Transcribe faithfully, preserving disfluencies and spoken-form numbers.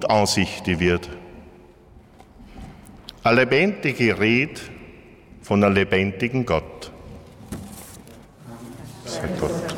und ansichtig wird. Eine lebendige Rede von einem lebendigen Gott. Sei Gott.